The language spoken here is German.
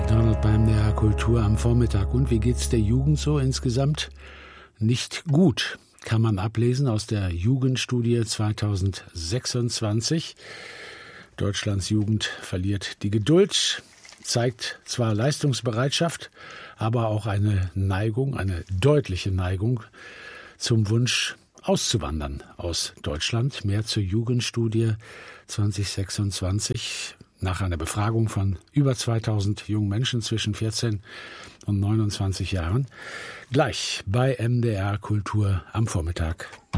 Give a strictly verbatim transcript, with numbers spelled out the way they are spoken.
McDonald beim M D R Kultur am Vormittag. Und wie geht's der Jugend so insgesamt? Nicht gut, kann man ablesen aus der Jugendstudie zweitausendsechsundzwanzig. Deutschlands Jugend verliert die Geduld, zeigt zwar Leistungsbereitschaft, aber auch eine Neigung, eine deutliche Neigung zum Wunsch auszuwandern aus Deutschland. Mehr zur Jugendstudie zweitausendsechsundzwanzig. Nach einer Befragung von über zweitausend jungen Menschen zwischen vierzehn und neunundzwanzig Jahren. Gleich bei M D R Kultur am Vormittag.